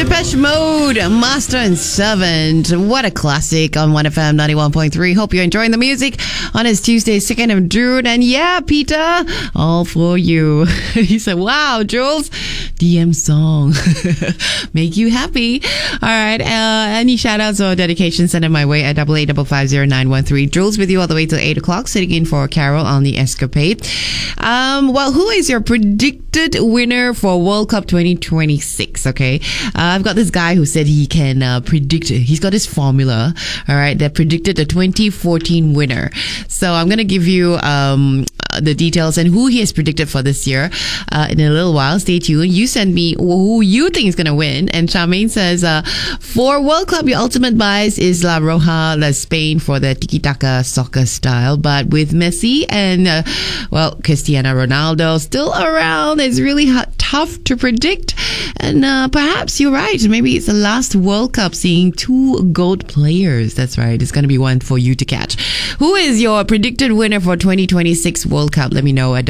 Depeche Mode, Master and Servant. What a classic on 1FM 91.3. Hope you're enjoying the music on this Tuesday, 2nd of June. And yeah, Peter, all for you. He said, wow, Jules, DM song. Make you happy. All right. Any shout outs or dedications, send them my way at 88550913. Jules with you all the way till 8 o'clock, sitting in for Carol on the Escapade. Well, who is your predicted winner for World Cup 2026? Okay. I've got this guy who said he can predict. He's got his formula, all right, that predicted the 2014 winner. So I'm going to give you the details and who he has predicted for this year in a little while. Stay tuned. You send me who you think is going to win. And Charmaine says, for World Cup, your ultimate bias is La Roja, La Spain for the tiki-taka soccer style. But with Messi and, Cristiano Ronaldo still around, it's really tough to predict. And perhaps you're right. Maybe it's the last World Cup seeing two GOAT players. That's right. It's going to be one for you to catch. Who is your predicted winner for 2026 World Cup? Let me know at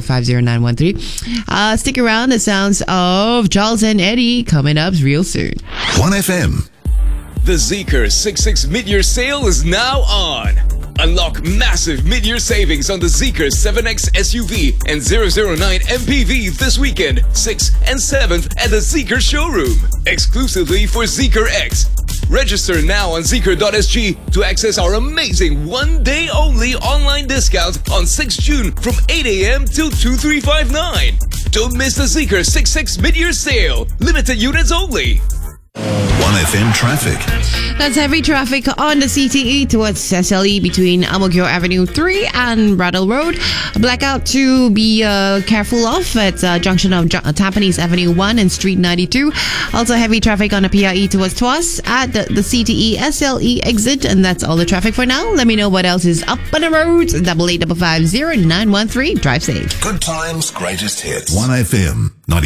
88550913. Stick around. The sounds of Charles and Eddie coming up real soon. 1FM. The Zeekr 66 mid-year sale is now on. Unlock massive mid-year savings on the Zeekr 7X SUV and 009 MPV this weekend, 6th and 7th at the Zeekr showroom, exclusively for Zeekr X. Register now on Zeekr.sg to access our amazing one-day-only online discount on 6 June from 8 a.m. till 2359. Don't miss the Zeekr 66 mid-year sale. Limited units only. 1FM traffic. That's heavy traffic on the CTE towards SLE between Ang Mo Kio Avenue 3 and Brattle Road. Blackout to be careful of at junction of Tampines Avenue 1 and Street 92. Also heavy traffic on the PIE towards Tuas at the CTE SLE exit. And that's all the traffic for now. Let me know what else is up on the roads. 88550913. Drive safe. Good times, greatest hits. 1FM.